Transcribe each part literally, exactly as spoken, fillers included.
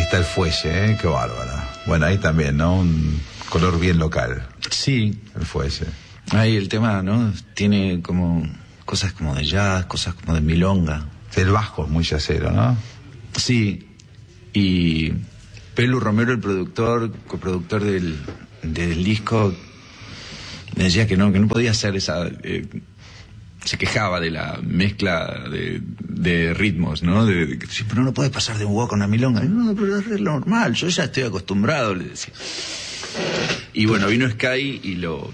está el fuelle, ¿eh? Qué bárbaro. Bueno, ahí también, ¿no? Un color bien local. Sí. El fuelle. Ahí el tema, ¿no? Tiene como cosas como de jazz, cosas como de milonga. El bajo es muy jazzero, ¿no? Sí. Y Pelu Romero, el productor, coproductor del, del disco, me decía que no, que no podía hacer esa... Eh, se quejaba de la mezcla de, de ritmos, ¿no? De, de, sí, pero no puede pasar de un hueco a una milonga. No, pero es normal, yo ya estoy acostumbrado, le decía. Y bueno, vino Sky y lo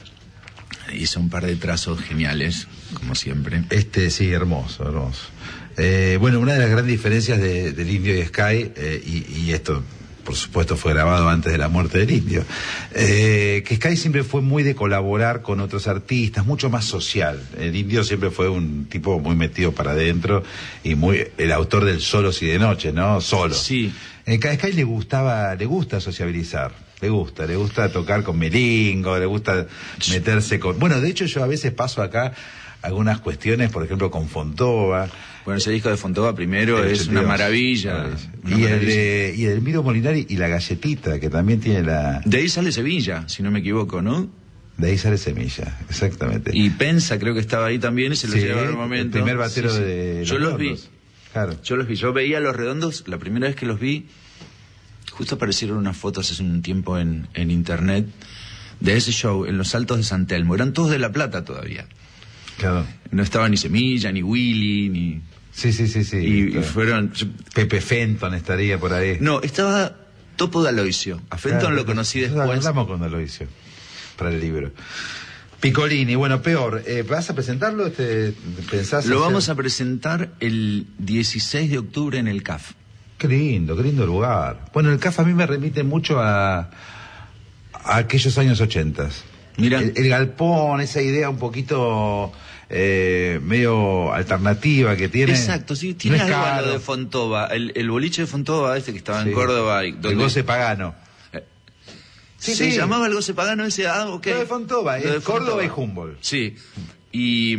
hizo un par de trazos geniales, como siempre. Este, sí, hermoso, hermoso. Eh, bueno, una de las grandes diferencias de, del Indio y Sky, eh, y, y esto, por supuesto, fue grabado antes de la muerte del Indio, eh, que Sky siempre fue muy de colaborar con otros artistas, mucho más social. El Indio siempre fue un tipo muy metido para adentro y muy el autor del Solos y de Noche, ¿no? Solo. Sí. Eh, a Sky le gustaba, le gusta sociabilizar. Le gusta, le gusta tocar con melingo, le gusta meterse con... Bueno, de hecho yo a veces paso acá algunas cuestiones, por ejemplo, con Fontova. Bueno, ese disco de Fontova primero es una maravilla. Una y, maravilla. El de, y el Miro Molinari y La Galletita, que también tiene la... De ahí sale Sevilla, si no me equivoco, ¿no? De ahí sale Semilla, exactamente. Y Pensa creo que estaba ahí también, y se lo sí, lleva al momento. El primer batero sí, sí. de... Yo los vi. Claro. Yo los vi. Yo veía Los Redondos, la primera vez que los vi, justo aparecieron unas fotos hace un tiempo en, en internet de ese show en los Altos de San Telmo. Eran todos de La Plata todavía. Claro. No estaba ni Semilla, ni Willy, ni... Sí, sí, sí, sí. Y, claro. y fueron... Pepe Fenton estaría por ahí. No, estaba Topo de Aloisio. A Fenton claro, lo conocí nosotros después. Hablamos con Aloisio para el libro. Piccolini, bueno, peor. Eh, ¿Vas a presentarlo? Este, ¿Pensás Lo hacer... vamos a presentar el dieciséis de octubre en el C A F. Qué lindo, qué lindo lugar. Bueno, el C A F a mí me remite mucho a, a aquellos años ochentas. Mira. El, el galpón, esa idea un poquito eh, medio alternativa que tiene. Exacto, sí, tiene no es algo a caro. lo de Fontova. El, el boliche de Fontova, este que estaba Sí. en Córdoba. Y donde... El goce pagano. Eh, Sí, se sí. llamaba el goce pagano ese, ah, ok. Lo de Fontova, Lo de es Córdoba Fontova. y Humboldt. Sí. Y,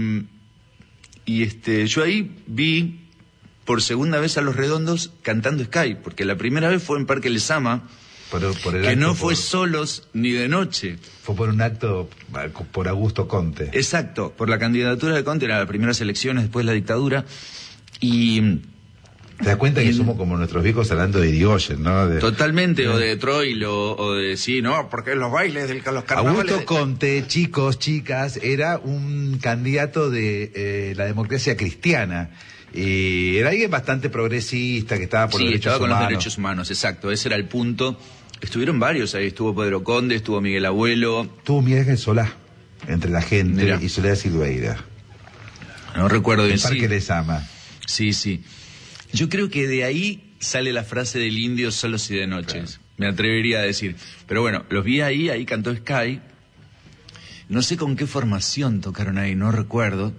y este, yo ahí vi por segunda vez a Los Redondos cantando Sky, porque la primera vez fue en Parque Lezama, Por, por el que acto, no fue por, solos ni de noche. Fue por un acto por Augusto Conte. Exacto, por la candidatura de Conte, era las primeras elecciones después de la dictadura. Y... ¿Te das cuenta que y, somos como nuestros viejos hablando de Irigoyen, ¿no? De, totalmente, o de Troilo, o de... Sí, no, porque los bailes de los carnavales... Augusto Conte, chicos, chicas, era un candidato de eh, la democracia cristiana. Y era alguien bastante progresista, que estaba por sí, los derechos estaba con humanos. los derechos humanos, exacto, ese era el punto. Estuvieron varios ahí, estuvo Pedro Conde, estuvo Miguel Abuelo. Tuvo Miguel Ángel Solá, entre la gente, Mirá. y Soledad Silveira. No recuerdo bien, El Parque sí. Lezama. Sí, sí. Yo creo que de ahí sale la frase del Indio solos y de noches. Claro. Me atrevería a decir. Pero bueno, los vi ahí, ahí cantó Sky. No sé con qué formación tocaron ahí, no recuerdo.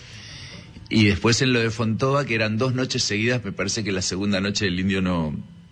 Y después en lo de Fontova, que eran dos noches seguidas, me parece que la segunda noche del Indio no...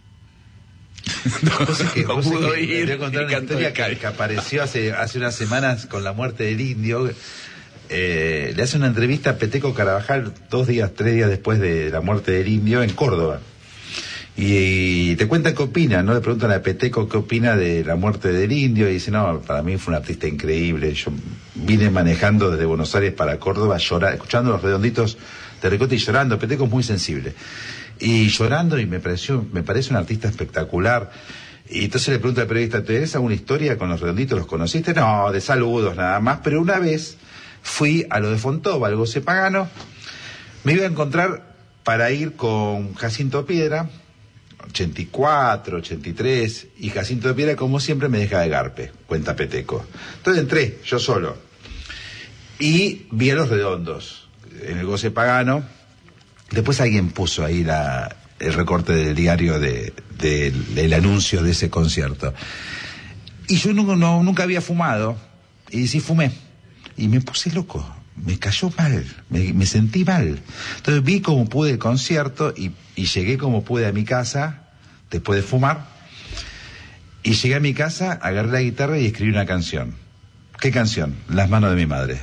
no, sé que, no pudo que ir. Voy a contar una historia que, que apareció hace, hace unas semanas con la muerte del Indio. Eh, le hace una entrevista a Peteco Carabajal dos días, tres días después de la muerte del Indio en Córdoba. Y, y te cuentan qué opina, ¿no? Le preguntan a Peteco qué opina de la muerte del Indio y dice, no, para mí fue un artista increíble. Yo vine manejando desde Buenos Aires para Córdoba, llorando, escuchando los redonditos de Ricote y llorando. Peteco es muy sensible. Y llorando, y me pareció, me parece un artista espectacular. Y entonces le pregunta al periodista, ¿tenés alguna historia con los redonditos? ¿Los conociste? No, de saludos nada más, pero una vez fui a lo de Fontova, al goce pagano, me iba a encontrar para ir con Jacinto Piedra, ochenta y cuatro, ochenta y tres, y Jacinto Piedra, como siempre, me deja de garpe, cuenta Peteco. Entonces entré, yo solo, y vi a los redondos, en el goce pagano. Después alguien puso ahí la, el recorte del diario de, de, del anuncio de ese concierto. Y yo no, no, nunca había fumado, y sí fumé. Y me puse loco, me cayó mal, me, me sentí mal. Entonces vi como pude el concierto y, y llegué como pude a mi casa, después de fumar. Y llegué a mi casa, agarré la guitarra y escribí una canción. ¿Qué canción? Las manos de mi madre.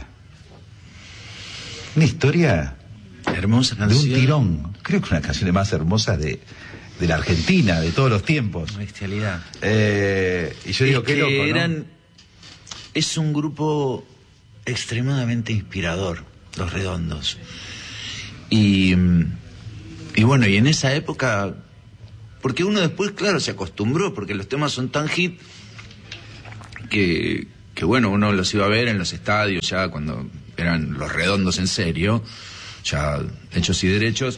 Una historia hermosa de canción. un tirón. Creo que una canción más hermosa de, de la Argentina, de todos los tiempos. Bestialidad. Eh, y yo es digo, qué que loco, ¿no? eran, es un grupo extremadamente inspirador, Los Redondos. Y, y bueno, y en esa época, porque uno después, claro, se acostumbró, porque los temas son tan hit que, que bueno, uno los iba a ver en los estadios ya cuando eran Los Redondos en serio, ya hechos y derechos.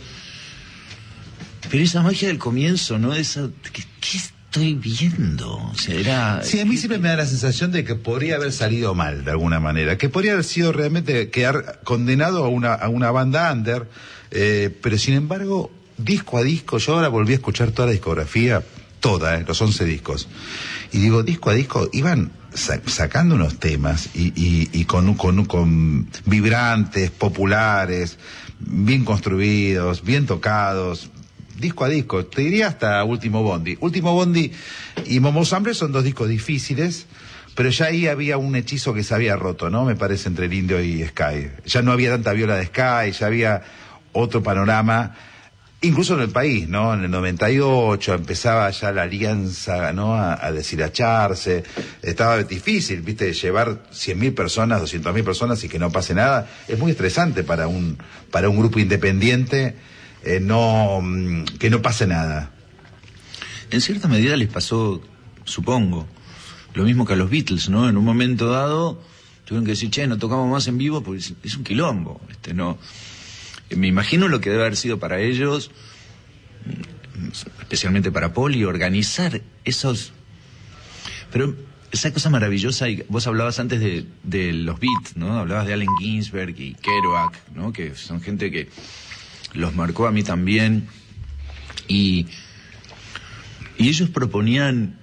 Pero esa magia del comienzo, ¿no? Esa, ¿qué, qué estoy viendo? O sea, era... Sí, a mí siempre me da la sensación de que podría haber salido mal de alguna manera, que podría haber sido realmente quedar condenado a una, a una banda under, eh, pero sin embargo, disco a disco, yo ahora volví a escuchar toda la discografía, toda, eh, los once discos, y digo, disco a disco, iban sa- sacando unos temas y, y, y con, con, con vibrantes, populares, bien construidos, bien tocados, disco a disco, te diría hasta Último Bondi. Último Bondi y Momo Sample son dos discos difíciles, pero ya ahí había un hechizo que se había roto, ¿no? Me parece, entre el Indio y Sky. Ya no había tanta viola de Sky, ya había otro panorama, incluso en el país, ¿no? En el noventa y ocho empezaba ya la alianza, ¿no? A, a deshilacharse. Estaba difícil, ¿viste? Llevar cien mil personas, doscientas mil personas y que no pase nada. Es muy estresante para un, para un grupo independiente. Eh, no que no pase nada. En cierta medida les pasó, supongo, lo mismo que a los Beatles, ¿no? En un momento dado tuvieron que decir, che, no tocamos más en vivo porque es, es un quilombo, este, no. Me imagino lo que debe haber sido para ellos, especialmente para Poli, organizar esos... Pero esa cosa maravillosa, y vos hablabas antes de, de los Beats, ¿no? Hablabas de Allen Ginsberg y Kerouac, ¿no? Que son gente que los marcó a mí también, y, y ellos proponían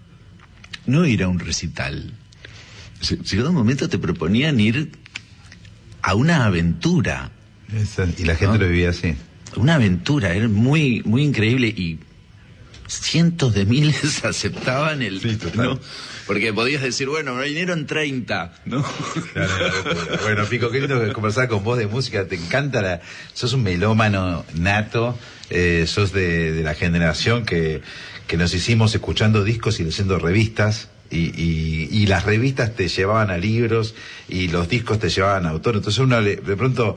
no ir a un recital. Llegado un momento te proponían ir a una aventura. Esa, y la gente, ¿no?, lo vivía así. Una aventura, era muy, muy increíble, y cientos de miles aceptaban el... Sí, total. ¿no? Porque podías decir, bueno, me vinieron treinta, ¿no? Claro, claro. Bueno, Pico, qué lindo conversar con vos de música, te encanta la... Sos un melómano nato, eh, sos de, de la generación que, que nos hicimos escuchando discos y leyendo revistas, y, y, y las revistas te llevaban a libros, y los discos te llevaban a autores. Entonces uno le, de pronto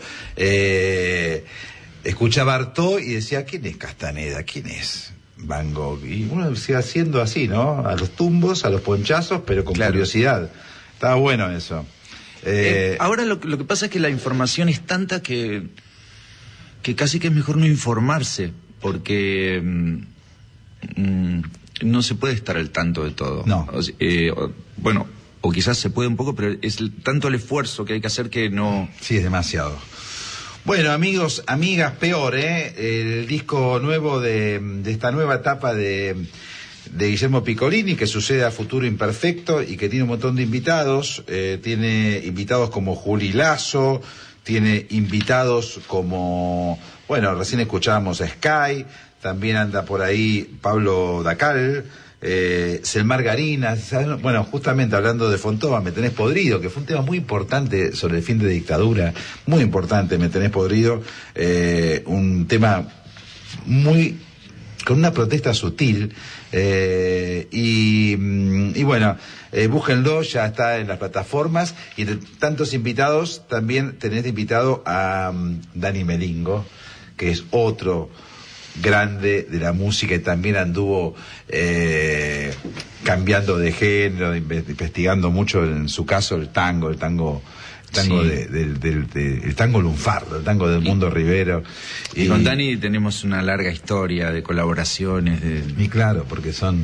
eh, escuchaba Artaud y decía, ¿quién es Castaneda? ¿Quién es Van Gogh? Y uno sigue haciendo así, ¿no? A los tumbos, a los ponchazos, pero con claro. curiosidad. Estaba bueno eso. Eh, eh, ahora lo, lo que pasa es que la información es tanta que, que casi que es mejor no informarse, porque mm, mm, no se puede estar al tanto de todo. No. O sea, eh, o, bueno, o quizás se puede un poco, pero es el, tanto el esfuerzo que hay que hacer que no... Sí, es demasiado. Bueno, amigos, amigas, peor, ¿eh? El disco nuevo de, de esta nueva etapa de, de Guillermo Piccolini, que sucede a Futuro Imperfecto y que tiene un montón de invitados. Eh, tiene invitados como Juli Lazo, tiene invitados como, bueno, recién escuchábamos a Sky, también anda por ahí Pablo Dacal, eh, Selmar Garinas, ¿sabes? Bueno, justamente hablando de Fontova, Me tenés podrido, que fue un tema muy importante sobre el fin de dictadura, muy importante, Me tenés podrido, eh, un tema muy con una protesta sutil, eh, y, y bueno, eh, búsquenlo, ya está en las plataformas, y de tantos invitados, también tenés de invitado a um, Dani Melingo, que es otro grande de la música y también anduvo eh, cambiando de género, investigando mucho en su caso el tango, el tango, el tango sí. de, de, de, de, el tango lunfardo, el tango del mundo ribero. Y, y con Dani tenemos una larga historia de colaboraciones. De... Y claro, porque son...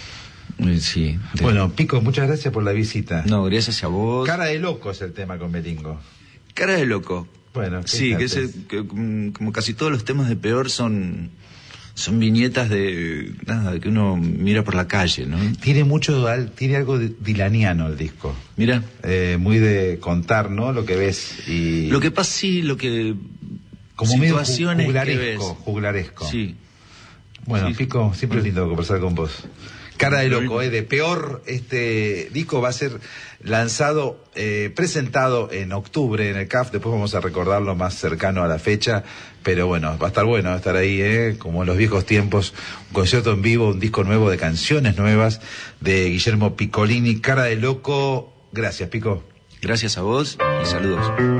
Sí. De... Bueno, Pico, muchas gracias por la visita. No, gracias a vos. Cara de loco es el tema con Melingo. Cara de loco. Bueno, sí, que, ese, que como casi todos los temas de Peor son son viñetas de nada que uno mira por la calle, ¿no? Tiene mucho, tiene algo de dilaniano el disco. Mira, eh, muy de contar, ¿no? Lo que ves y lo que pasa, sí, lo que como situaciones medio juglaresco, que ves. juglaresco. Sí. Bueno, sí. Pico, siempre es lindo conversar con vos. Cara de loco, eh, de peor. Este disco va a ser lanzado, eh, presentado en octubre en el C A F. Después vamos a recordarlo más cercano a la fecha. Pero bueno, va a estar bueno estar ahí, eh, como en los viejos tiempos. Un concierto en vivo, un disco nuevo de canciones nuevas de Guillermo Piccolini. Cara de loco. Gracias, Pico. Gracias a vos y saludos.